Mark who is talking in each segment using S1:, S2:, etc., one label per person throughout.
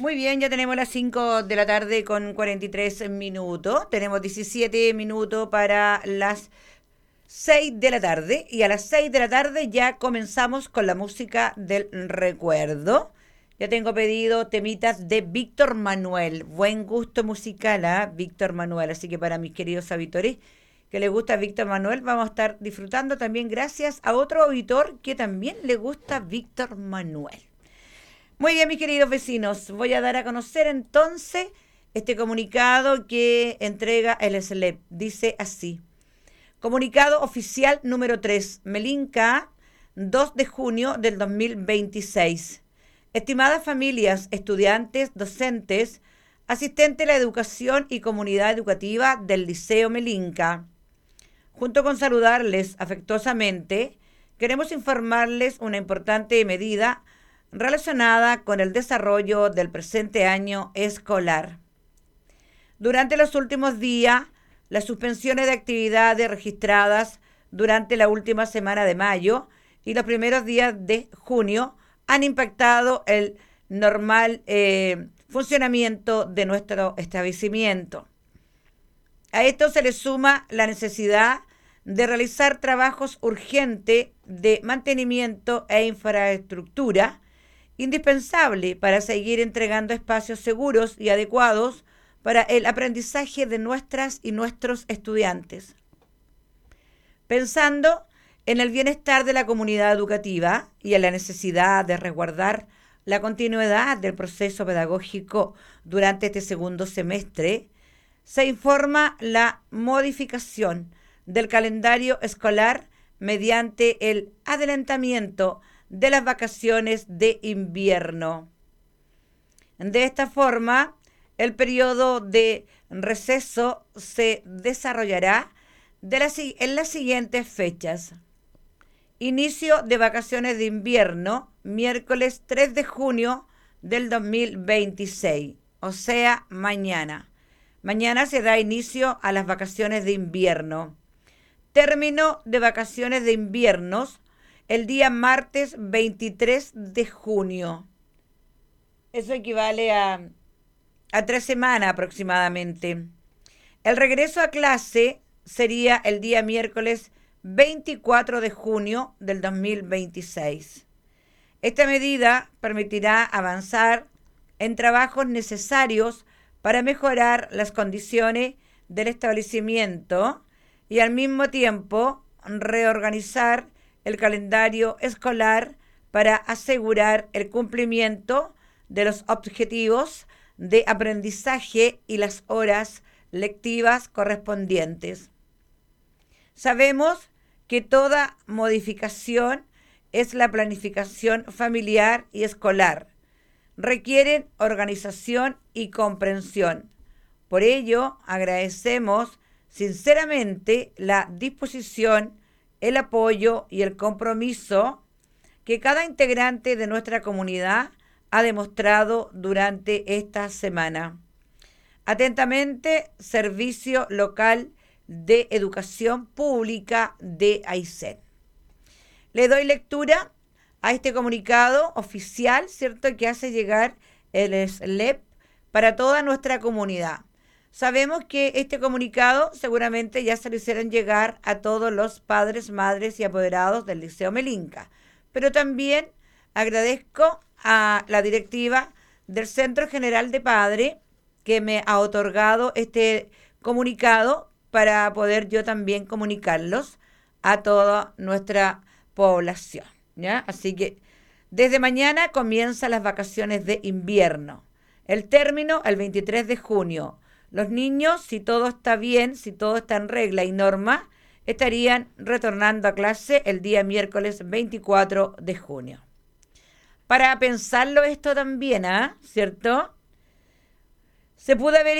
S1: Muy bien, ya tenemos las 5 de la tarde con 43 minutos. Tenemos 17 minutos para las 6 de la tarde. Y a las 6 de la tarde ya comenzamos con la música del recuerdo. Ya tengo pedido temitas de Víctor Manuel. Buen gusto musical, ¿ah? Víctor Manuel. Así que para mis queridos auditores que les gusta Víctor Manuel, vamos a estar disfrutando también gracias a otro auditor que también le gusta Víctor Manuel. Muy bien, mis queridos vecinos, voy a dar a conocer entonces este comunicado que entrega el SLEP. Dice así: comunicado oficial número 3, Melinca, 2 de junio del 2026. Estimadas familias, estudiantes, docentes, asistentes de la educación y comunidad educativa del Liceo Melinca. Junto con saludarles afectuosamente, queremos informarles una importante medida relacionada con el desarrollo del presente año escolar. Durante los últimos días, las suspensiones de actividades registradas durante la última semana de mayo y los primeros días de junio han impactado el normal funcionamiento de nuestro establecimiento. A esto se le suma la necesidad de realizar trabajos urgentes de mantenimiento e infraestructura, indispensable para seguir entregando espacios seguros y adecuados para el aprendizaje de nuestras y nuestros estudiantes. Pensando en el bienestar de la comunidad educativa y en la necesidad de resguardar la continuidad del proceso pedagógico durante este segundo semestre, se informa la modificación del calendario escolar mediante el adelantamiento de las vacaciones de invierno. De esta forma, el periodo de receso se desarrollará en las siguientes fechas. Inicio de vacaciones de invierno, miércoles 3 de junio del 2026, o sea, mañana. Mañana se da inicio a las vacaciones de invierno. Término de vacaciones de inviernos el día martes 23 de junio. Eso equivale a 3 semanas aproximadamente. El regreso a clase sería el día miércoles 24 de junio del 2026. Esta medida permitirá avanzar en trabajos necesarios para mejorar las condiciones del establecimiento y al mismo tiempo reorganizar el calendario escolar para asegurar el cumplimiento de los objetivos de aprendizaje y las horas lectivas correspondientes. Sabemos que toda modificación es la planificación familiar y escolar. Requieren organización y comprensión. Por ello, agradecemos sinceramente la disposición, el apoyo y el compromiso que cada integrante de nuestra comunidad ha demostrado durante esta semana. Atentamente, Servicio Local de Educación Pública de Aysén. Le doy lectura a este comunicado oficial, ¿cierto?, que hace llegar el SLEP para toda nuestra comunidad. Sabemos que este comunicado seguramente ya se lo hicieron llegar a todos los padres, madres y apoderados del Liceo Melinca, pero también agradezco a la directiva del Centro General de Padres que me ha otorgado este comunicado para poder yo también comunicarlos a toda nuestra población, ¿ya? Así que desde mañana comienzan las vacaciones de invierno. El término el 23 de junio. Los niños, si todo está bien, si todo está en regla y norma, estarían retornando a clase el día miércoles 24 de junio. Para pensarlo esto también, ¿cierto? Se pudo haber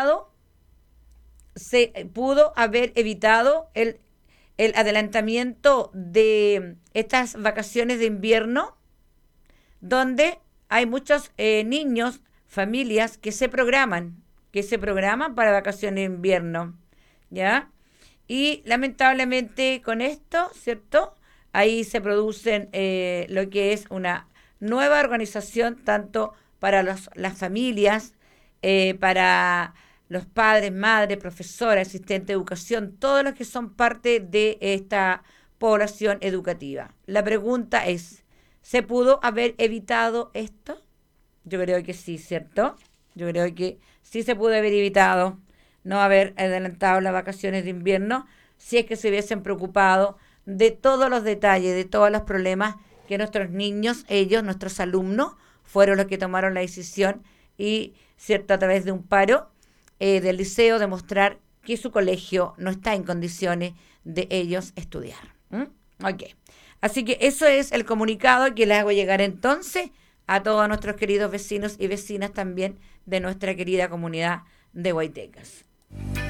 S1: evitado el adelantamiento de estas vacaciones de invierno, donde hay muchos niños, familias que se programan para vacaciones de invierno, ¿ya? Y lamentablemente con esto, ¿cierto? Ahí se producen lo que es una nueva organización tanto para las familias, para los padres, madres, profesores, asistentes de educación, todos los que son parte de esta población educativa. La pregunta es, ¿se pudo haber evitado esto? Yo creo que sí, ¿cierto? Yo creo que sí se pudo haber evitado no haber adelantado las vacaciones de invierno si es que se hubiesen preocupado de todos los detalles, de todos los problemas que nuestros niños, ellos, nuestros alumnos, fueron los que tomaron la decisión y, cierto, a través de un paro del liceo, demostrar que su colegio no está en condiciones de ellos estudiar. Ok. Así que eso es el comunicado que les hago llegar entonces a todos nuestros queridos vecinos y vecinas también de nuestra querida comunidad de Guaitecas.